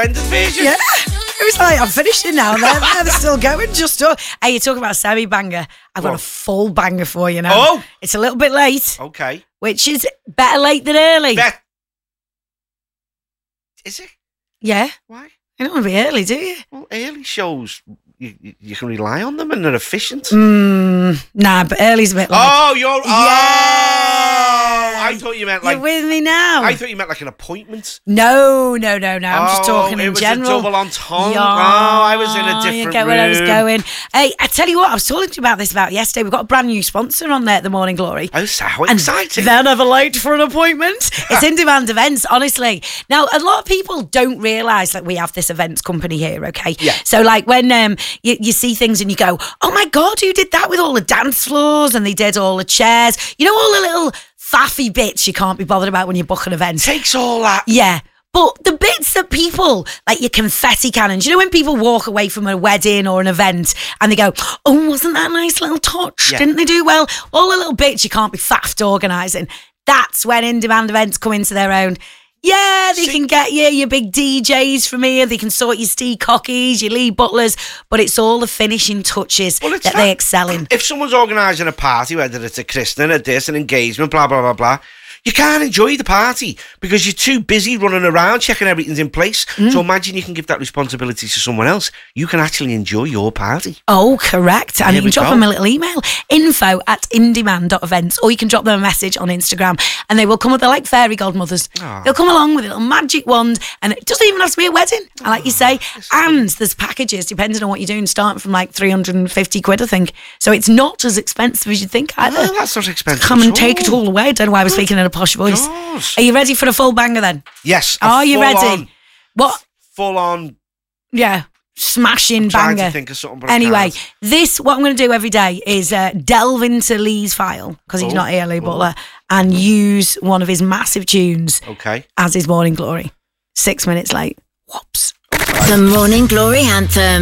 Extended version. Yeah. It was like, I'm finished it now. They're still going. Hey, you talk about semi-banger. I've got a full banger for you now. Oh! It's a little bit late. Okay. Which is better late than early. Is it? Yeah. Why? You don't want to be early, do you? Well, early shows, you can rely on them and they're efficient. Nah, but early's a bit like... Oh, you're... Yeah. Oh, I thought you meant like... You're with me now? I thought you meant like an appointment. No. I'm just talking in general. It was a double entendre. I was in a different you get room. where I was going. Hey, I tell you what, I was talking to you about this yesterday. We've got a brand new sponsor on there at the Morning Glory. Oh, so exciting. They're never late for an appointment. It's In Demand Events, honestly. Now, a lot of people don't realise that we have this events company here, okay? Yeah. So, like, when you see things and you go, oh my God, who did that with all the dance floors and they did all the chairs? You know, all the little faffy bits you can't be bothered about when you book an event. Takes all that. Yeah. But the bits that people, like your confetti cannons, you know when people walk away from a wedding or an event and they go, oh, wasn't that a nice little touch? Yeah. Didn't they do well? All the little bits you can't be faffed organising. That's when In Demand Events come into their own. Yeah, they can get you your big DJs from here. They can sort your Steve Cockies, your Lee Butlers, but it's all the finishing touches that they excel in. If someone's organising a party, whether it's a christening, a this, an engagement, blah, blah, blah, blah, you can't enjoy the party because you're too busy running around checking everything's in place. So imagine you can give that responsibility to someone else. You can actually enjoy your party. Oh, correct. And you can drop them a little email, info@indemand.events, or you can drop them a message on Instagram and they will come with, they're like fairy godmothers. Oh. They'll come along with a little magic wand and it doesn't even have to be a wedding, like you say. And there's packages, depending on what you're doing, starting from like 350 quid, I think. So it's not as expensive as you think either. No, that's not expensive. Come and take it all away. I don't know why I was speaking in a posh voice. Gosh. Are you ready for a full banger then? Yes. Are you ready? What? Full on. Yeah. Smashing Trying banger. to think of something, but I anyway, can't. what I'm going to do every day is delve into Lee's file, because he's not here, Lee Butler, and use one of his massive tunes as his Morning Glory. 6 minutes late. Whoops. The Morning Glory Anthem.